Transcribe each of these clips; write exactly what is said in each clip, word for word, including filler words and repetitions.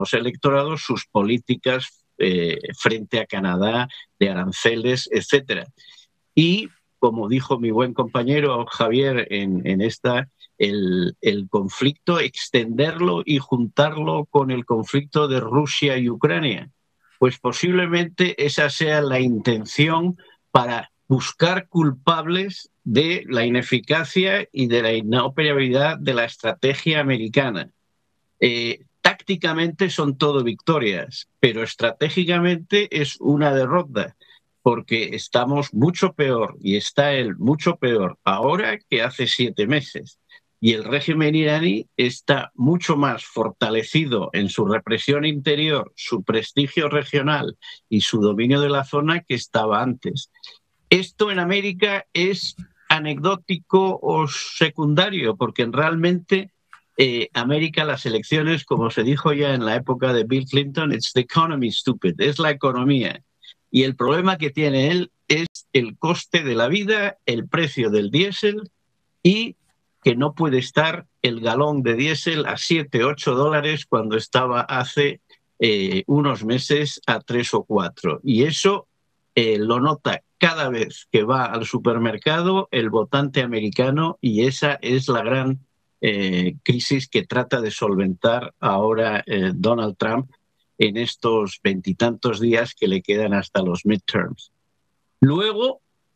los electorados sus políticas eh, frente a Canadá, de aranceles, etcétera. Y, como dijo mi buen compañero Javier en, en esta, el, el conflicto, extenderlo y juntarlo con el conflicto de Rusia y Ucrania. Pues posiblemente esa sea la intención para buscar culpables de la ineficacia y de la inoperabilidad de la estrategia americana. Eh, tácticamente son todo victorias, pero estratégicamente es una derrota, porque estamos mucho peor, y está él mucho peor ahora que hace siete meses. Y el régimen iraní está mucho más fortalecido en su represión interior, su prestigio regional y su dominio de la zona que estaba antes. Esto en América es anecdótico o secundario, porque realmente eh, América, las elecciones, como se dijo ya en la época de Bill Clinton, it's the economy, stupid, es la economía. Y el problema que tiene él es el coste de la vida, el precio del diésel y que no puede estar el galón de diésel a siete, ocho dólares cuando estaba hace eh, unos meses a tres o cuatro. Y eso eh, lo nota cada vez que va al supermercado el votante americano, y esa es la gran eh, crisis que trata de solventar ahora eh, Donald Trump en estos veintitantos días que le quedan hasta los midterms. Luego,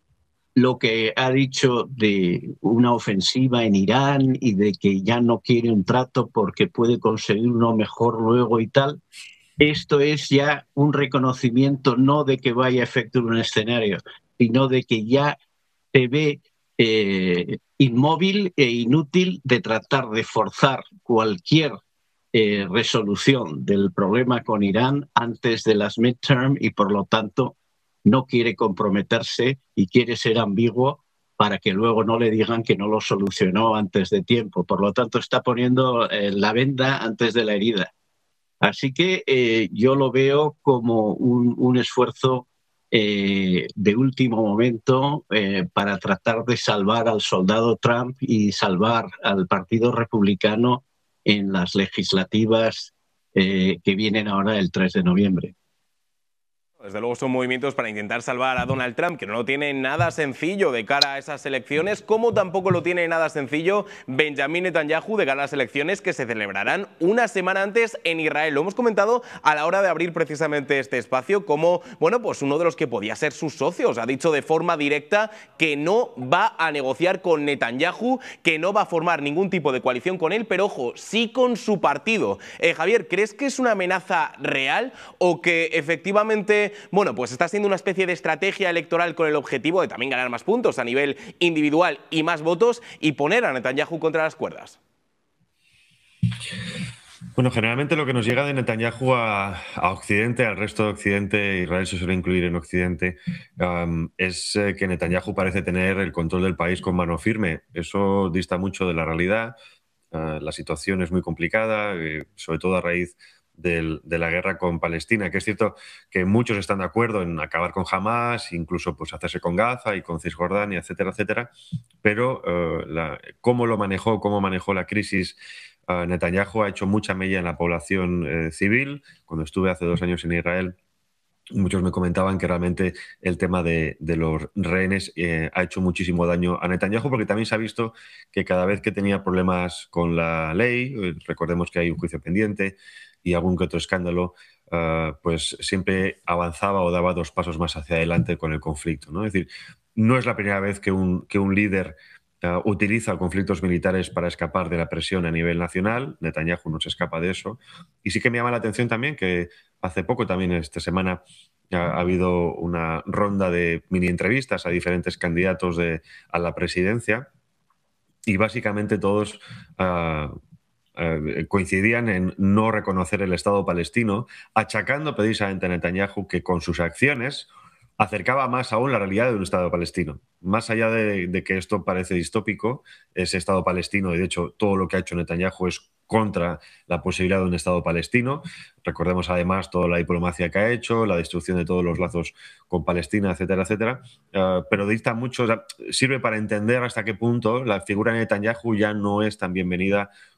lo que ha dicho de una ofensiva en Irán y de que ya no quiere un trato porque puede conseguir uno mejor luego y tal, esto es ya un reconocimiento no de que vaya a efectuar un escenario, sino de que ya se ve eh, inmóvil e inútil de tratar de forzar cualquier eh, resolución del problema con Irán antes de las midterm, y por lo tanto no quiere comprometerse y quiere ser ambiguo para que luego no le digan que no lo solucionó antes de tiempo. Por lo tanto, está poniendo eh, la venda antes de la herida. Así que eh, yo lo veo como un, un esfuerzo eh, de último momento eh, para tratar de salvar al soldado Trump y salvar al Partido Republicano en las legislativas eh, que vienen ahora el tres de noviembre. Desde luego son movimientos para intentar salvar a Donald Trump, que no lo tiene nada sencillo de cara a esas elecciones, como tampoco lo tiene nada sencillo Benjamin Netanyahu de cara a las elecciones que se celebrarán una semana antes en Israel. Lo hemos comentado a la hora de abrir precisamente este espacio como, bueno, pues uno de los que podía ser sus socios. Ha dicho de forma directa que no va a negociar con Netanyahu, que no va a formar ningún tipo de coalición con él, pero ojo, sí con su partido. Eh, Javier, ¿crees que es una amenaza real o que efectivamente bueno, pues está siendo una especie de estrategia electoral con el objetivo de también ganar más puntos a nivel individual y más votos y poner a Netanyahu contra las cuerdas? Bueno, generalmente lo que nos llega de Netanyahu a, a Occidente, al resto de Occidente, Israel se suele incluir en Occidente, um, es eh, que Netanyahu parece tener el control del país con mano firme. Eso dista mucho de la realidad. Uh, la situación es muy complicada, eh, sobre todo a raíz Del, de la guerra con Palestina, que es cierto que muchos están de acuerdo en acabar con Hamas, incluso pues hacerse con Gaza y con Cisjordania, etcétera, etcétera, pero uh, la, cómo lo manejó, cómo manejó la crisis uh, Netanyahu ha hecho mucha mella en la población eh, civil. Cuando estuve hace dos años en Israel, muchos me comentaban que realmente el tema de, de los rehenes eh, ha hecho muchísimo daño a Netanyahu, porque también se ha visto que cada vez que tenía problemas con la ley, eh, recordemos que hay un juicio pendiente y algún que otro escándalo, uh, pues siempre avanzaba o daba dos pasos más hacia adelante con el conflicto, ¿no? Es decir, no es la primera vez que un, que un líder uh, utiliza conflictos militares para escapar de la presión a nivel nacional. Netanyahu no se escapa de eso. Y sí que me llama la atención también que hace poco, también esta semana, uh, ha habido una ronda de mini entrevistas a diferentes candidatos de, a la presidencia, y básicamente todos Uh, Eh, coincidían en no reconocer el Estado palestino, achacando precisamente a Netanyahu que con sus acciones acercaba más aún la realidad de un Estado palestino. Más allá de, de que esto parece distópico, ese Estado palestino, y de hecho todo lo que ha hecho Netanyahu es contra la posibilidad de un Estado palestino. Recordemos además toda la diplomacia que ha hecho, la destrucción de todos los lazos con Palestina, etcétera, etcétera. Uh, pero dista mucho, o sea, sirve para entender hasta qué punto la figura de Netanyahu ya no es tan bienvenida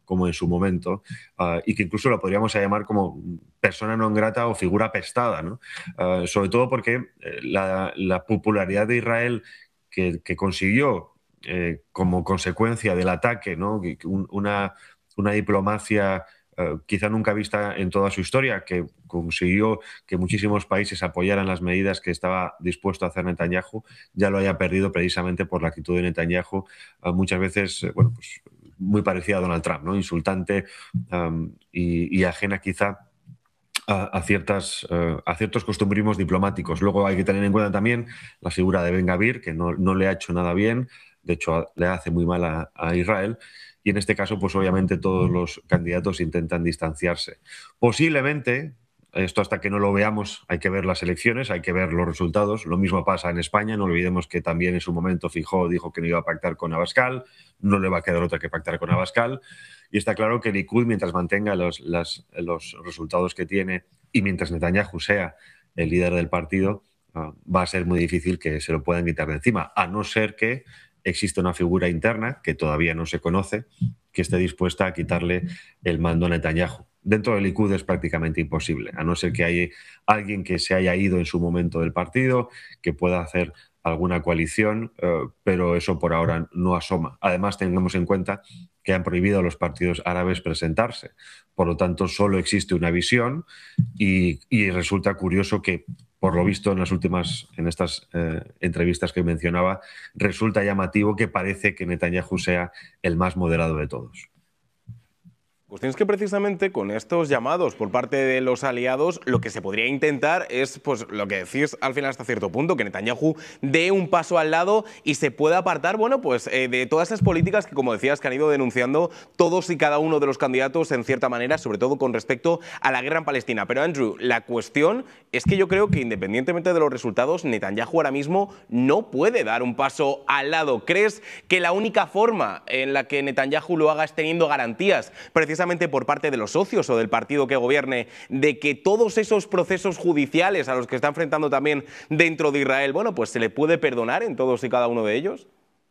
como en su momento, uh, y que incluso lo podríamos llamar como persona non grata o figura pestada, ¿no? Uh, sobre todo porque la, la popularidad de Israel que, que consiguió eh, como consecuencia del ataque, ¿no? una, una diplomacia Uh, quizá nunca vista en toda su historia, que consiguió que muchísimos países apoyaran las medidas que estaba dispuesto a hacer Netanyahu, ya lo haya perdido precisamente por la actitud de Netanyahu, uh, muchas veces, uh, bueno, pues muy parecida a Donald Trump, ¿no? Insultante um, y, y ajena quizá a, a, ciertas, uh, a ciertos costumbrismos diplomáticos. Luego hay que tener en cuenta también la figura de Ben Gvir, que no, no le ha hecho nada bien, de hecho le hace muy mal a, a Israel. Y en este caso, pues obviamente todos los candidatos intentan distanciarse. Posiblemente, esto hasta que no lo veamos, hay que ver las elecciones, hay que ver los resultados. Lo mismo pasa en España, no olvidemos que también en su momento Feijóo dijo que no iba a pactar con Abascal, no le va a quedar otra que pactar con Abascal. Y está claro que Likud, mientras mantenga los, las, los resultados que tiene y mientras Netanyahu sea el líder del partido, uh, va a ser muy difícil que se lo puedan quitar de encima, a no ser que existe una figura interna que todavía no se conoce que esté dispuesta a quitarle el mando a Netanyahu. Dentro del Likud es prácticamente imposible, a no ser que haya alguien que se haya ido en su momento del partido, que pueda hacer alguna coalición, eh, pero eso por ahora no asoma. Además, tengamos en cuenta que han prohibido a los partidos árabes presentarse. Por lo tanto, solo existe una visión y, y resulta curioso que, por lo visto en las últimas, en estas eh, entrevistas que mencionaba, resulta llamativo que parece que Netanyahu sea el más moderado de todos. Pues tienes que precisamente con estos llamados por parte de los aliados, lo que se podría intentar es, pues lo que decís al final hasta cierto punto, que Netanyahu dé un paso al lado y se pueda apartar, bueno, pues eh, de todas esas políticas que, como decías, que han ido denunciando todos y cada uno de los candidatos en cierta manera, sobre todo con respecto a la guerra en Palestina. Pero Andrew, la cuestión es que yo creo que independientemente de los resultados, Netanyahu ahora mismo no puede dar un paso al lado. ¿Crees que la única forma en la que Netanyahu lo haga es teniendo garantías, precisamente por parte de los socios o del partido que gobierne, de que todos esos procesos judiciales a los que está enfrentando también dentro de Israel, bueno, pues se le puede perdonar en todos y cada uno de ellos?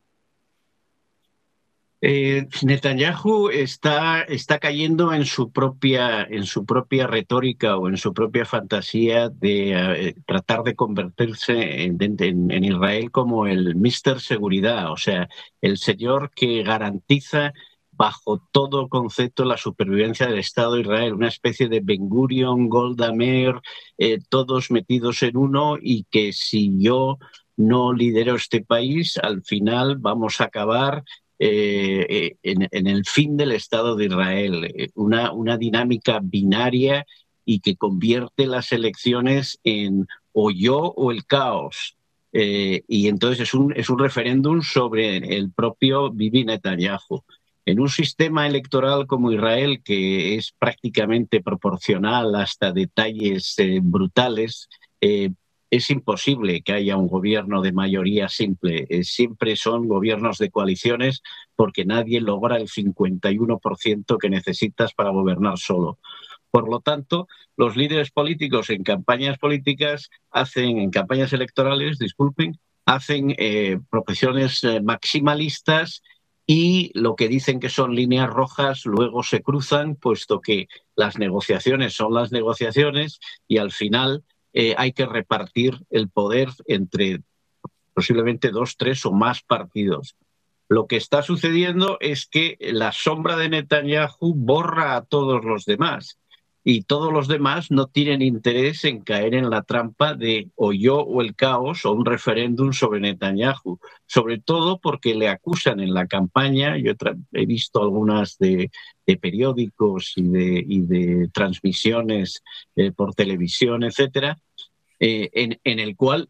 Eh, Netanyahu está, está cayendo en su propia, en su propia retórica o en su propia fantasía de eh, tratar de convertirse en, en, en Israel como el míster Seguridad, o sea, el señor que garantiza bajo todo concepto la supervivencia del Estado de Israel, una especie de Ben Gurion, Golda Meir, eh, todos metidos en uno, y que si yo no lidero este país, al final vamos a acabar eh, en, en el fin del Estado de Israel, una, una dinámica binaria y que convierte las elecciones en o yo o el caos. Eh, y entonces es un, es un referéndum sobre el propio Bibi Netanyahu. En un sistema electoral como Israel, que es prácticamente proporcional hasta detalles eh, brutales, eh, es imposible que haya un gobierno de mayoría simple. Eh, siempre son gobiernos de coaliciones porque nadie logra el cincuenta y uno por ciento que necesitas para gobernar solo. Por lo tanto, los líderes políticos en campañas políticas hacen, en campañas electorales, disculpen, hacen eh, profesiones eh, maximalistas, y lo que dicen que son líneas rojas luego se cruzan, puesto que las negociaciones son las negociaciones y al final eh, hay que repartir el poder entre posiblemente dos, tres o más partidos. Lo que está sucediendo es que la sombra de Netanyahu borra a todos los demás, y todos los demás no tienen interés en caer en la trampa de o yo o el caos o un referéndum sobre Netanyahu, sobre todo porque le acusan en la campaña. Yo he visto algunas de, de periódicos y de, y de transmisiones eh, por televisión, etcétera, eh, en, en el cual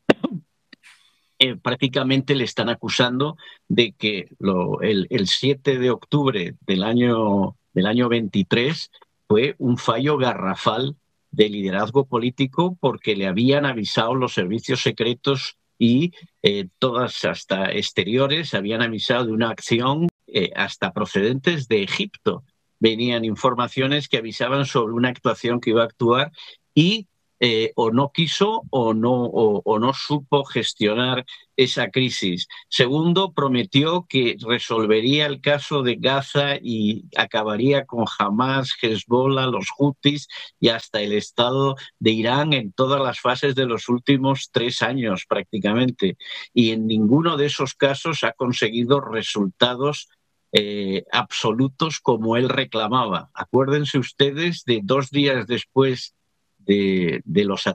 eh, prácticamente le están acusando de que lo, el, el siete de octubre del año, del año veintitrés fue un fallo garrafal de liderazgo político, porque le habían avisado los servicios secretos y eh, todas, hasta exteriores, habían avisado de una acción eh, hasta procedentes de Egipto. Venían informaciones que avisaban sobre una actuación que iba a actuar, y eh, o no quiso o no, o, o no supo gestionar esa crisis. Segundo, prometió que resolvería el caso de Gaza y acabaría con Hamas, Hezbollah, los Houthis y hasta el Estado de Irán en todas las fases de los últimos tres años prácticamente. Y en ninguno de esos casos ha conseguido resultados eh, absolutos como él reclamaba. Acuérdense ustedes de dos días después de, de los